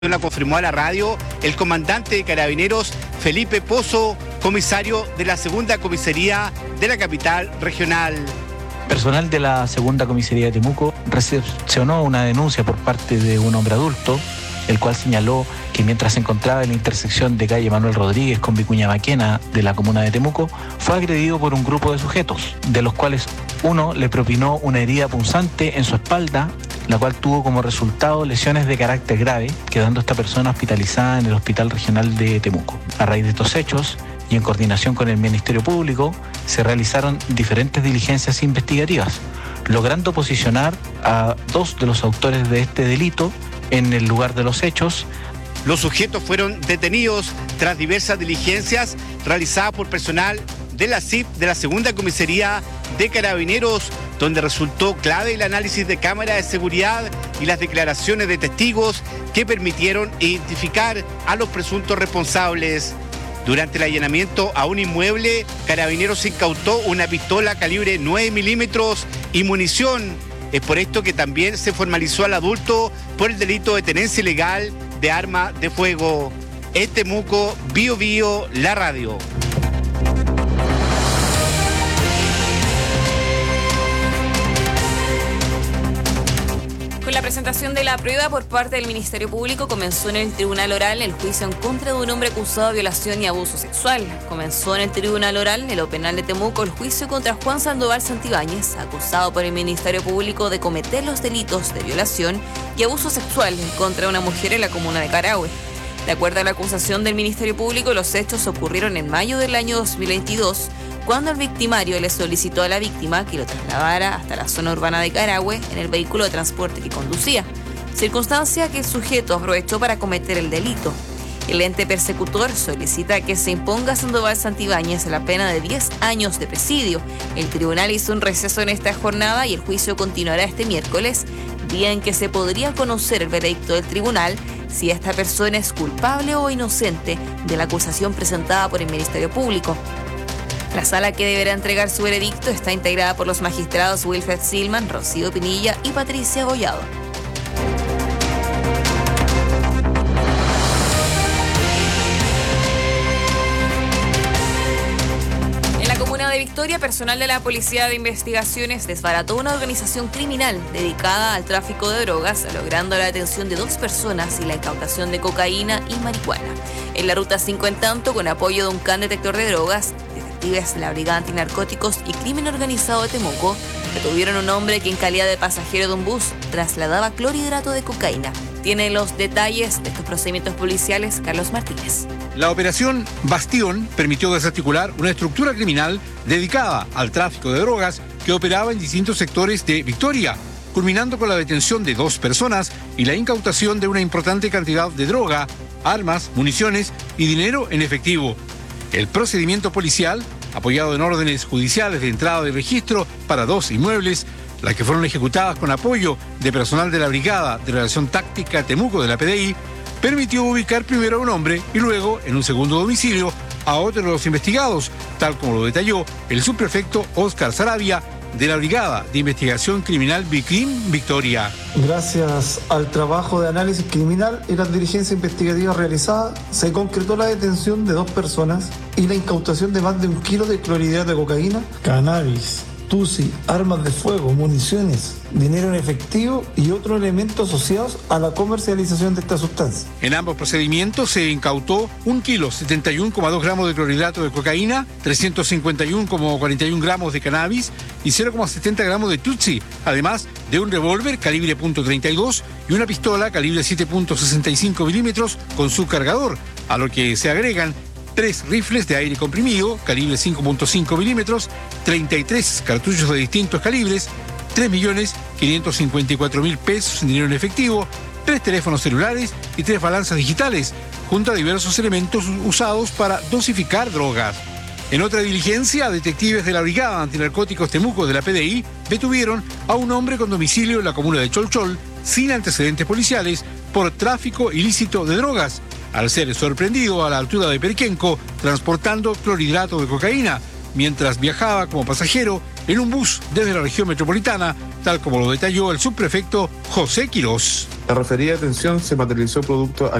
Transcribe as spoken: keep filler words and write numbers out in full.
La confirmó a la radio el comandante de Carabineros Felipe Pozo, comisario de la segunda comisaría de la capital regional. Personal de la segunda comisaría de Temuco recepcionó una denuncia por parte de un hombre adulto, el cual señaló que mientras se encontraba en la intersección de calle Manuel Rodríguez con Vicuña Maquena de la comuna de Temuco, fue agredido por un grupo de sujetos, de los cuales uno le propinó una herida punzante en su espalda, la cual tuvo como resultado lesiones de carácter grave, quedando esta persona hospitalizada en el Hospital Regional de Temuco. A raíz de estos hechos, y en coordinación con el Ministerio Público, se realizaron diferentes diligencias investigativas, logrando posicionar a dos de los autores de este delito en el lugar de los hechos. Los sujetos fueron detenidos tras diversas diligencias realizadas por personal de la C I P de la segunda comisaría de Carabineros, donde resultó clave el análisis de cámaras de seguridad y las declaraciones de testigos que permitieron identificar a los presuntos responsables. Durante el allanamiento a un inmueble, Carabineros incautó una pistola calibre nueve milímetros y munición. Es por esto que también se formalizó al adulto por el delito de tenencia ilegal de arma de fuego. En Temuco, Bio Bio, la radio. Con la presentación de la prueba por parte del Ministerio Público, comenzó en el Tribunal Oral el juicio en contra de un hombre acusado de violación y abuso sexual. Comenzó en el Tribunal Oral, en lo penal de Temuco, el juicio contra Juan Sandoval Santibáñez, acusado por el Ministerio Público de cometer los delitos de violación y abuso sexual contra una mujer en la comuna de Carahue. De acuerdo a la acusación del Ministerio Público, los hechos ocurrieron en mayo del año dos mil veintidós, cuando el victimario le solicitó a la víctima que lo trasladara hasta la zona urbana de Carahue en el vehículo de transporte que conducía, circunstancia que el sujeto aprovechó para cometer el delito. El ente persecutor solicita que se imponga a Sandoval Santibáñez la pena de diez años de presidio. El tribunal hizo un receso en esta jornada y el juicio continuará este miércoles, día en que se podría conocer el veredicto del tribunal si esta persona es culpable o inocente de la acusación presentada por el Ministerio Público. La sala que deberá entregar su veredicto está integrada por los magistrados Wilfred Silman, Rocío Pinilla y Patricia Gollado. En la comuna de Victoria, personal de la Policía de Investigaciones desbarató una organización criminal dedicada al tráfico de drogas, logrando la detención de dos personas y la incautación de cocaína y marihuana. En la ruta cinco, en tanto, con apoyo de un can detector de drogas, de la Brigada Antinarcóticos y Crimen Organizado de Temuco detuvieron a un hombre que en calidad de pasajero de un bus trasladaba clorhidrato de cocaína. Tiene los detalles de estos procedimientos policiales Carlos Martínez. La operación Bastión permitió desarticular una estructura criminal dedicada al tráfico de drogas que operaba en distintos sectores de Victoria, culminando con la detención de dos personas y la incautación de una importante cantidad de droga, armas, municiones y dinero en efectivo. El procedimiento policial, apoyado en órdenes judiciales de entrada de registro para dos inmuebles, las que fueron ejecutadas con apoyo de personal de la Brigada de Relación Táctica Temuco de la P D I, permitió ubicar primero a un hombre y luego, en un segundo domicilio, a otro de los investigados, tal como lo detalló el subprefecto Óscar Saravia, de la Brigada de Investigación Criminal Bicrim Victoria. Gracias al trabajo de análisis criminal y las diligencias investigativas realizadas, se concretó la detención de dos personas y la incautación de más de un kilo de clorhidrato de cocaína, cannabis, tusi, armas de fuego, municiones, dinero en efectivo y otros elementos asociados a la comercialización de esta sustancia. En ambos procedimientos se incautó un kilo setenta y uno coma dos gramos de clorhidrato de cocaína, trescientos cincuenta y uno coma cuarenta y uno gramos de cannabis y cero coma setenta gramos de tutsi, además de un revólver calibre punto treinta y dos y una pistola calibre siete punto sesenta y cinco milímetros con su cargador, a lo que se agregan tres rifles de aire comprimido, calibre cinco punto cinco milímetros, treinta y tres cartuchos de distintos calibres, tres millones quinientos cincuenta y cuatro mil pesos en dinero en efectivo, tres teléfonos celulares y tres balanzas digitales, junto a diversos elementos usados para dosificar drogas. En otra diligencia, detectives de la Brigada Antinarcóticos Temuco de la P D I detuvieron a un hombre con domicilio en la comuna de Cholchol, sin antecedentes policiales, por tráfico ilícito de drogas, al ser sorprendido a la altura de Perquenco transportando clorhidrato de cocaína, mientras viajaba como pasajero en un bus desde la región metropolitana, tal como lo detalló el subprefecto José Quirós. La referida detención se materializó producto